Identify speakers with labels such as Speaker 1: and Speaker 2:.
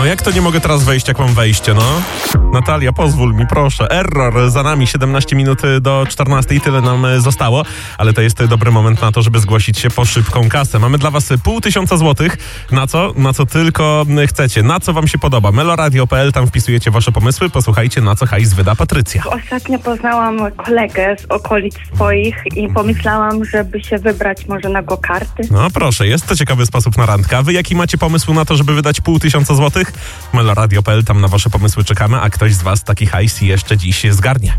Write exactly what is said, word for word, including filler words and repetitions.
Speaker 1: jak to nie mogę teraz wejść, jak mam wejście, no? Natalia, pozwól mi, proszę. Error, za nami siedemnaście minut do czternastej, tyle nam zostało, ale to jest dobry moment na to, żeby zgłosić się po szybką kasę. Mamy dla was pół tysiąca złotych. Na co? Na co tylko chcecie. Na co wam się podoba? meloradio kropka p l, tam wpisujecie wasze pomysły. Posłuchajcie, na co hajs wyda Patrycja.
Speaker 2: Ostatnio poznałam kolegę z okolic swoich i pomyślałam, żeby się wybrać może na go-karty.
Speaker 1: No proszę, jest to ciekawy sposób na randkę. A wy jaki macie pomysł na to, żeby wydać pół tysiąca złotych? meloradio kropka p l, tam na wasze pomysły czekamy, a ktoś z was taki hajs jeszcze dziś zgarnie.